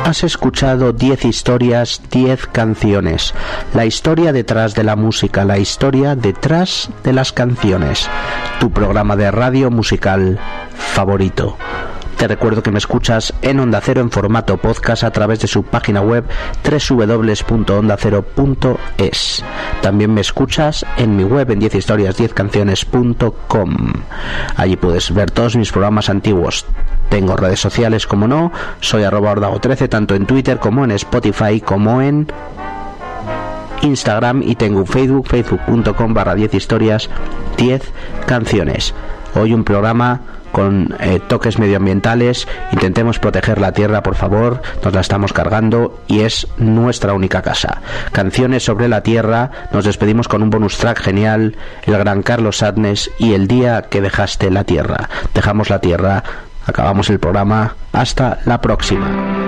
Has escuchado 10 historias, 10 canciones. La historia detrás de la música, la historia detrás de las canciones. Tu programa de radio musical favorito. Te recuerdo que me escuchas en Onda Cero en formato podcast a través de su página web www.ondacero.es. También me escuchas en mi web en 10historias10canciones.com. Allí puedes ver todos mis programas antiguos. Tengo redes sociales, como no, soy @ordago13 tanto en Twitter como en Spotify como en Instagram, y tengo un Facebook, facebook.com/10historias10canciones. Hoy un programa con toques medioambientales. Intentemos proteger la tierra, por favor, nos la estamos cargando y es nuestra única casa. Canciones sobre la tierra. Nos despedimos con un bonus track genial, el gran Carlos Sadness y El día que dejaste la tierra. Dejamos la tierra, acabamos el programa. Hasta la próxima.